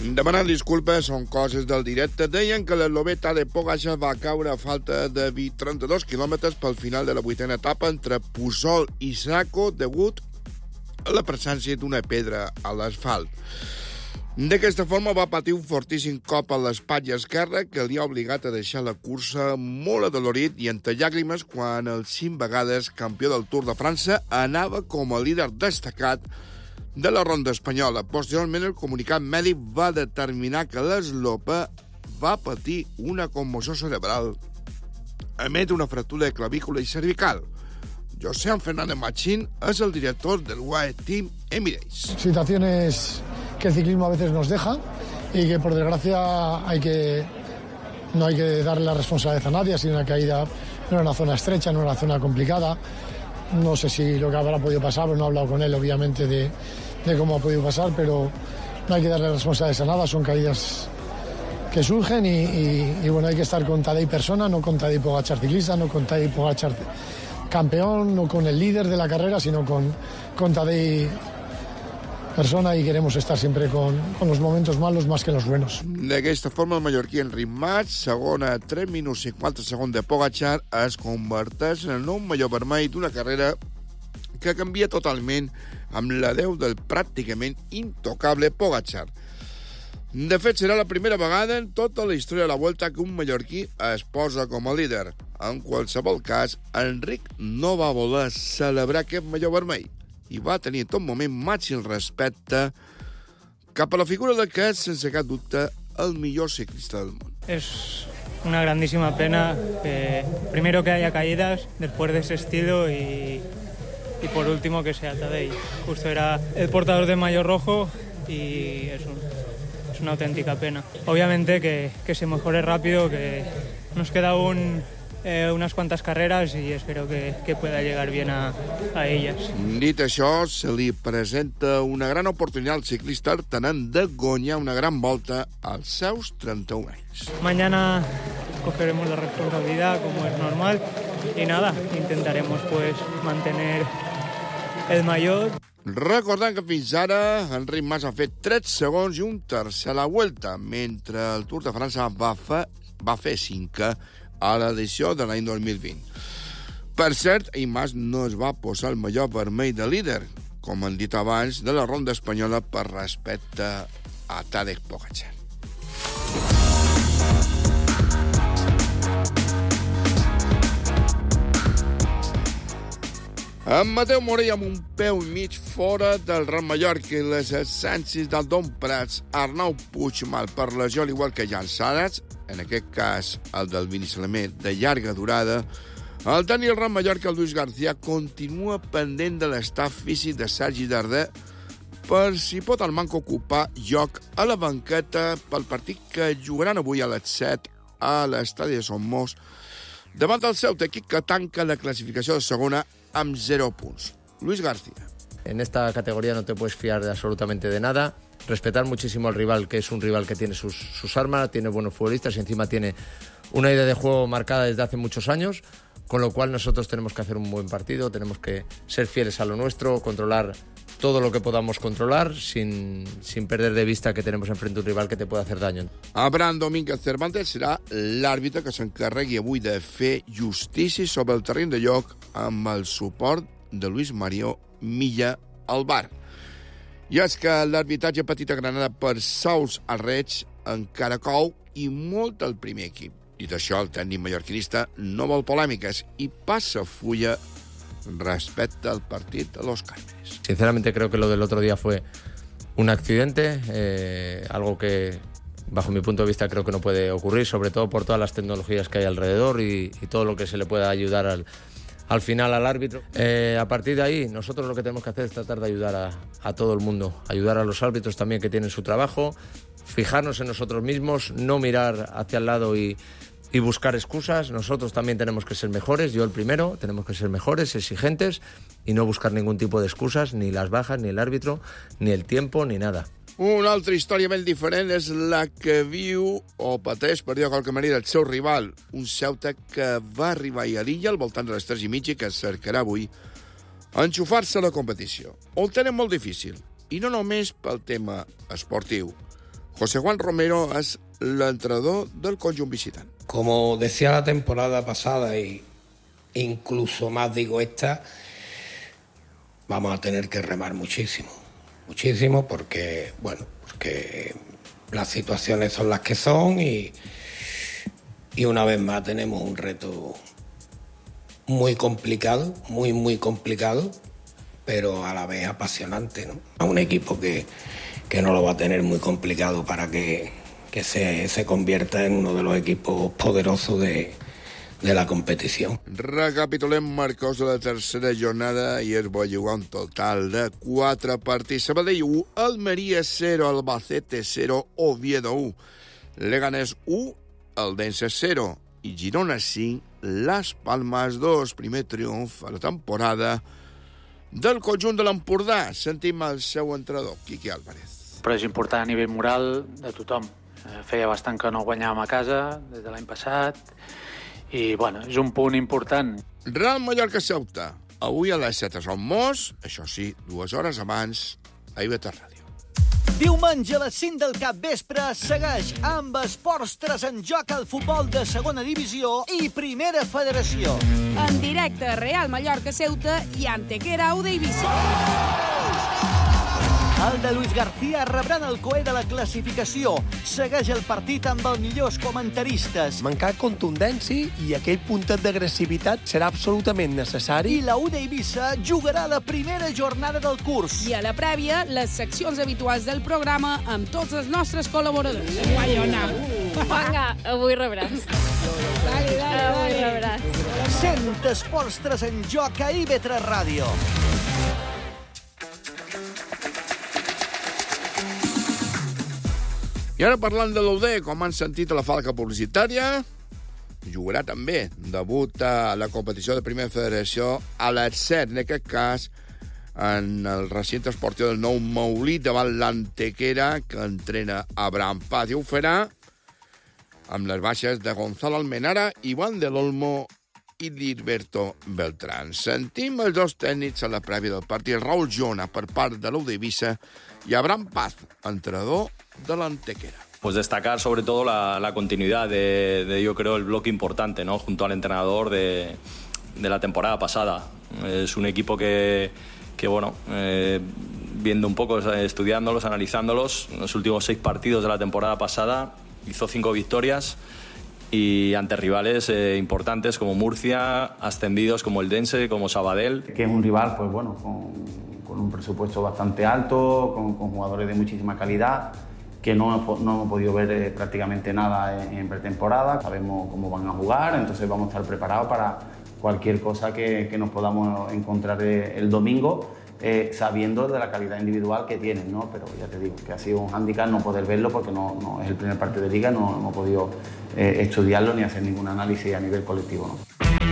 Demanant disculpes són coses del directe. Deien que l'eslovè Tadej Pogačar va caure a falta de 32 quilòmetres pel final de la 8a etapa entre Pusol i Saco degut a la presència d'una pedra a l'asfalt. D'aquesta forma va patir un fortíssim cop a l'espatlla esquerra que li ha obligat a deixar la cursa molt adolorit i entre llàgrimes quan el 5 vegades campió del Tour de França anava com a líder destacat de la ronda espanyola. Posteriorment, el comunicat mèdic va determinar que l'eslopa va patir una commoció cerebral, emet una fractura de clavícula i cervical. José Fernández Machín es el director del UAE Team Emirates. Situaciones que el ciclismo a veces nos deja y que por desgracia no hay que darle la responsabilidad a nadie. Ha sido una caída, no era una zona estrecha, no era una zona complicada. No sé si lo que habrá podido pasar, pero no he hablado con él obviamente de cómo ha podido pasar, pero no hay que darle responsabilidades a nada, son caídas que surgen y bueno, hay que estar con Tadej persona, no con Tadej Pogačar ciclista, no con Tadej Pogačar campeón, no con el líder de la carrera, sino con Tadej persona, i queremos estar sempre con los momentos malos más que los buenos. D'aquesta forma, el mallorquí Enric Mas, segon a 3 minuts 50 segons de Pogačar, es converteix en el nou mallot vermell d'una carrera que canvia totalment amb l'adeu del pràcticament intocable Pogačar. De fet, serà la primera vegada en tota la història de la Vuelta que un mallorquí es posa com a líder. En qualsevol cas, Enric no va voler celebrar aquest mallot vermell i va tenir en tot moment màxim respecte cap a la figura del que és, sense cap dubte, el millor ciclista del món. Es una grandísima pena primero que haya caídas después de ese estilo y por último que sea Tadej. Justo era el portador de maillot rojo y es una auténtica pena. Obviamente que se mejore rápido, que nos queda unas cuantas carreras y espero que pueda llegar bien a ellas. Dit això, se li presenta una gran oportunitat al ciclista artenant de guanyar una gran volta als seus 31 anys. Mañana cogeremos la responsabilidad como es normal y nada, intentaremos pues mantener el maillot. Recordant que fins ara Enric Mas ha fet 3 segons i un tercer a la Vuelta, mentre el Tour de França va fer 5 a l'edició de l'any 2020. Per cert, Mas no es va posar el mallot vermell de líder, com han dit abans, de la ronda espanyola per respecte a Tadej Pogačar. En Mateu Morell amb un peu i mig fora del Real Mallorca i les absències del Don Prats, Arnau Puigmal per lesió, al igual que Jan Sarats, en aquest cas el del Binissalmer de llarga durada, el Daniel Real Mallorca, el Luis García, continua pendent de l'estat físic de Sergi Darder per si pot el manco ocupar lloc a la banqueta pel partit que jugaran avui a les 7 a l'estadi de Somos davant del Ceuta, equip que tanca la classificació de segona amb 0 punts. Luis García. En esta categoría no te puedes fiar de absolutamente de nada. Respetar muchísimo al rival, que es un rival que tiene sus armas, tiene buenos futbolistas y encima tiene una idea de juego marcada desde hace muchos años, con lo cual nosotros tenemos que hacer un buen partido, tenemos que ser fieles a lo nuestro, controlar todo lo que podamos controlar sin perder de vista que tenemos enfrente un rival que te puede hacer daño. Abraham Domínguez Cervantes serà l'àrbitre que s'encarregui avui de fer justícia sobre el terreny de joc amb el suport de Luis Mario Milla al VAR. I és que l'arbitratge petit a Granada per Sauls Arreig encara cou i molt al primer equip. Dit això, el tècnic mallorquinista no vol polèmiques i passa fulla respecte al partido de los Carmes. Sinceramente creo que lo del otro día fue un accidente, algo que bajo mi punto de vista creo que no puede ocurrir, sobre todo por todas las tecnologías que hay alrededor y todo lo que se le pueda ayudar al final al árbitro. A partir de ahí, nosotros lo que tenemos que hacer es tratar de ayudar a todo el mundo, ayudar a los árbitros también que tienen su trabajo, fijarnos en nosotros mismos, no mirar hacia el lado y buscar excusas. Nosotros también tenemos que ser mejores, yo el primero, tenemos que ser mejores, exigentes y no buscar ningún tipo de excusas, ni las bajas, ni el árbitro, ni el tiempo, ni nada. Una altra història ben diferent és la que viu o pateix, per dir de qualque manera, el seu rival, un Ceuta que va arribar a l'illa al voltant de les 3:30 que cercarà avui enxufar-se a la competició. Ho tenen molt difícil, i no només pel tema esportiu. José Juan Romero es l'entrenador del conjunt visitant. Como decía la temporada pasada e incluso más digo esta, vamos a tener que remar muchísimo porque las situaciones son las que son y una vez más tenemos un reto muy complicado, muy complicado, pero a la vez apasionante, ¿no? A un equipo que no lo va a tener muy complicado para que se convierta en uno de los equipos poderosos de la competició. Recapitulem marcadors de la tercera jornada i es va jugar un total de 4 partits. Sabadell 1, Almeria 0, Albacete 0, Oviedo 1, Leganés 1, Eldense 0 i Girona 5, Las Palmas 2. Primer triomf a la temporada del conjunt de l'Empordà. Sentim el seu entrenador, Quique Álvarez. Però és important a nivell moral de tothom. Feia bastant que no guanyàvem a casa, des de l'any passat, i bueno, és un punt important. Real Mallorca-Ceuta. Avui a les 7 som Mos, això sí, 2 hores abans, a IB3 Ràdio. Diumenge a les 5 del capvespre segueix amb Esports 3 en joc al futbol de segona divisió i primera federació. En directe, Real Mallorca-Ceuta i Antequera Aude Eivissa. El de Luis García rebran el coet de la classificació. Segueix el partit amb els millors comentaristes. Mancar contundència i aquell puntet d'agressivitat serà absolutament necessari. I la UD Eivissa jugarà la primera jornada del curs. I a la prèvia, les seccions habituals del programa amb tots els nostres col·laboradors. Guaiona. Vinga, avui rebràs. Dale, avui rebràs. Sent Esports 3 en joc a IB3 Ràdio. I ara parlant de l'UD, com han sentit a la falca publicitària, jugarà també. Debut a la competició de primera federació a les 7, en aquest cas, en el recinte esportiu del Nou Maulit, davant l'Antequera, que entrena Abraham Paz. I ho farà amb les baixes de Gonzalo Almenara, Iván del Olmo i Lirberto Beltrán. Sentim els dos tècnics a la prèvia del partit. Raúl Jona, per part de l'UD Eivissa, y Abraham Paz, entrenador de la Antequera. Pues destacar sobre todo la continuidad de yo creo, el bloque importante, ¿no? Junto al entrenador de la temporada pasada. Es un equipo que bueno, viendo un poco, estudiándolos, analizándolos, en los últimos 6 partidos de la temporada pasada hizo 5 victorias y ante rivales importantes como Murcia, ascendidos como el Dense, como Sabadell. Que es un rival, pues bueno, con un presupuesto bastante alto, con jugadores de muchísima calidad, que no hemos podido ver prácticamente nada en pretemporada. Sabemos cómo van a jugar, entonces vamos a estar preparados para cualquier cosa que nos podamos encontrar el domingo, sabiendo de la calidad individual que tienen, ¿no? Pero ya te digo que ha sido un hándicap no poder verlo porque no es el primer partido de liga, no hemos podido estudiarlo ni hacer ningún análisis a nivel colectivo, ¿no?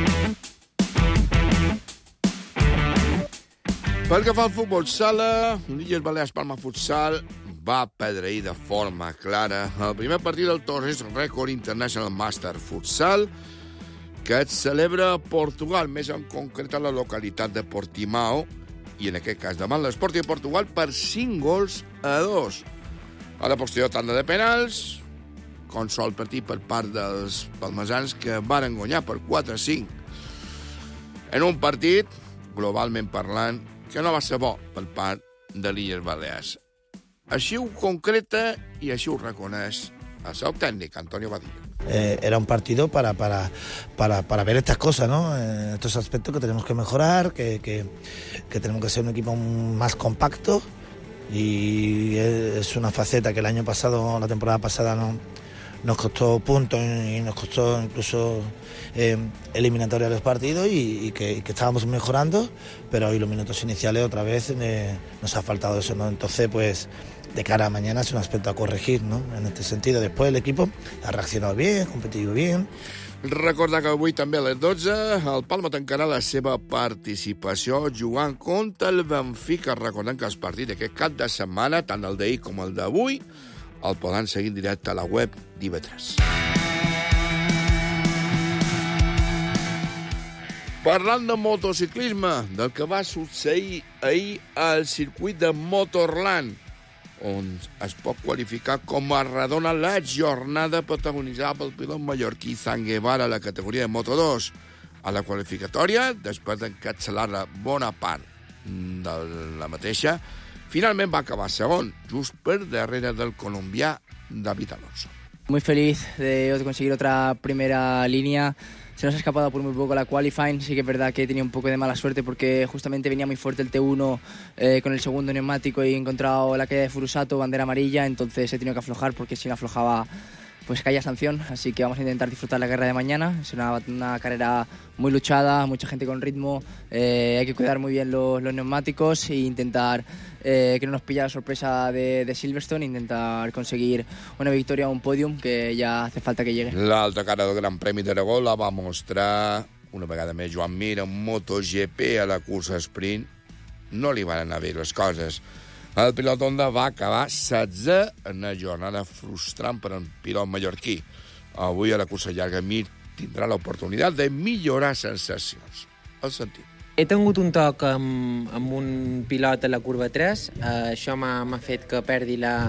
Pel que fa al futbol sala, l'Illes Balears Palma Futsal va perdre ahir de forma clara el primer partit del Torres Record International Master Futsal, que es celebra a Portugal, més en concret a la localitat de Portimao, i en aquest cas davant l'Sporting de Portugal per 5-2. A la posterior tanda de penals, consol partit per part dels palmesans que varen guanyar per 4-5. En un partit, globalment parlant, que no va ser bo per part de l'Illes Balears. Així ho concreta i així ho reconeix el seu tècnic, Antonio Badillo. Era un partido para ver estas cosas, ¿no? Estos aspectos que tenemos que mejorar, que tenemos que ser un equipo más compacto, y es una faceta que el año pasado, la temporada pasada, nos costó puntos y nos costó incluso eliminatoria de los partidos y que estábamos mejorando, pero hoy los minutos iniciales otra vez nos ha faltado eso, ¿no? Entonces, pues de cara a mañana es un aspecto a corregir, ¿no? En este sentido. Después el equipo ha reaccionado bien, ha competido bien. Recordar que avui també a les 12 el Palma tancarà la seva participació jugant contra el Benfica. Recordem que els partits d'aquest cap de setmana, tant el d'ahir com el d'avui, el poden seguir en directe a la web d'IV3. Parlant de motociclisme, del que va succeir ahir al circuit de Motorland, on es pot qualificar com a redona la jornada protagonitzada pel pilot mallorquí Izan Guevara a la categoria de Moto2. A la qualificatòria, després d'encapçalar-la bona part de la mateixa, finalment va acabar segon, just per darrere del colombià David Alonso. Muy feliz de conseguir otra primera línea. Se nos ha escapado por muy poco la qualifying. Sí que es verdad que he tenido un poco de mala suerte porque justamente venía muy fuerte el T1 con el segundo neumático y he encontrado la caída de Furusato, bandera amarilla, entonces he tenido que aflojar porque si no aflojaba pues caía sanción. Así que vamos a intentar disfrutar la carrera de mañana. Es una carrera muy luchada, mucha gente con ritmo, hay que cuidar muy bien los neumáticos e intentar que no nos pille la sorpresa de Silverstone, intentar conseguir una victoria o un podium que ja hace falta que llegue. L'altra cara del Gran Premi d'Aragó la va mostrar una vegada més Joan Mir en MotoGP a la cursa sprint. No li van anar bé les coses. El pilot Honda va acabar 16 en una jornada frustrant per al pilot mallorquí. Avui a la cursa llarga Mir tindrà l'oportunitat de millorar sensacions. El sentim. He tingut un toc amb un pilot a la curva 3. Això m'ha fet que perdi la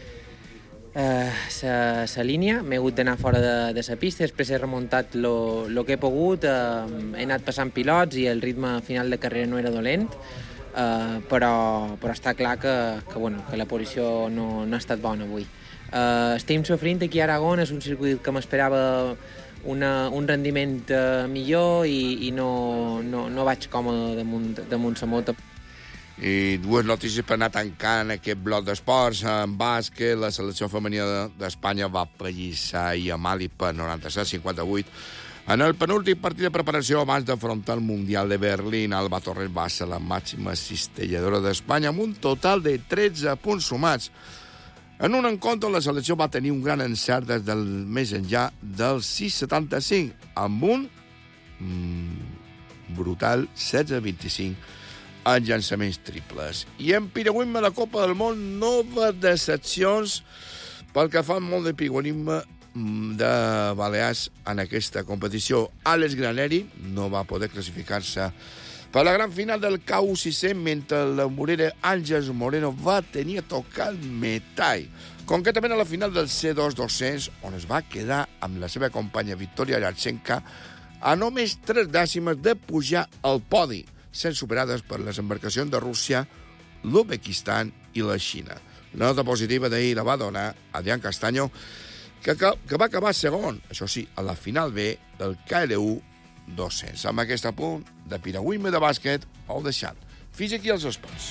línia. M'he hagut d'anar fora de la pista. Després he remuntat el que he pogut. He anat passant pilots i el ritme final de carrera no era dolent. Però està clar que la posició no ha estat bona avui. Estem sofrint aquí a Aragón. És un circuit que m'esperava un rendiment millor i no vaig còmode damunt la moto. I dues notícies per anar tancant aquest bloc d'esports. En bàsquet, la selecció femenina d'Espanya va pallissar a Mali per 97-58. En el penúltim partit de preparació abans d'afrontar el Mundial de Berlín, Alba Torres va ser la màxima cistelladora d'Espanya amb un total de 13 punts sumats. En un encontre, la selecció va tenir un gran encert des del més enllà del 6,75, amb un brutal 16-25 en llançaments triples. I en piragüisme de la Copa del Món, noves decepcions pel que fa al món de piragüisme de Balears en aquesta competició. Àlex Graneri no va poder classificar-se per la gran final del KU600, mentre la morera Àngels Moreno va tenir a tocar el metall. Concretament a la final del C2-200, on es va quedar amb la seva companya Victoria Yarchenka a només 3 dècimes de pujar al podi, sent superades per les embarcacions de Rússia, l'Uzbekistan i la Xina. La nota positiva d'ahir la va donar Adrián Castaño, que va acabar segon, això sí, a la final B del KLU 200. Amb aquest apunt de piragüisme de bàsquet, ho deixat. Fins aquí els esports.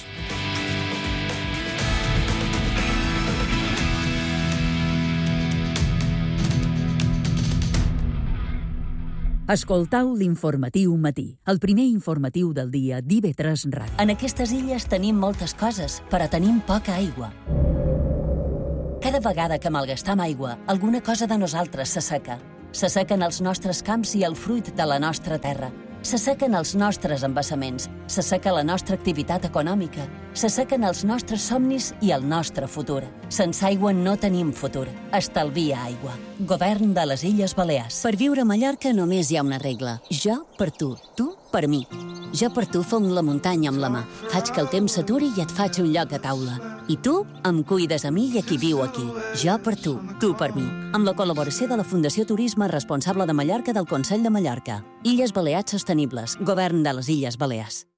Escoltau l'informatiu matí, el primer informatiu del dia d'IV3 Ràdio. En aquestes illes tenim moltes coses, però tenim poca aigua. Cada vegada que malgastam aigua, alguna cosa de nosaltres s'asseca. S'assequen els nostres camps i el fruit de la nostra terra. S'assequen els nostres embassaments, s'asseca la nostra activitat econòmica, s'assequen els nostres somnis i el nostre futur. Sense aigua no tenim futur. Estalvia aigua. Govern de les Illes Balears. Per viure a Mallorca només hi ha una regla. Jo per tu per mi. Jo per tu fong la muntanya amb la mà. Faig que el temps s'aturi i et faig un lloc a taula. I tu em cuides a mi i a qui viu aquí. Jo per tu per mi. Amb la col·laboració de la Fundació Turisme Responsable de Mallorca del Consell de Mallorca. Illes Balears Sostenibles, Govern de les Illes Balears.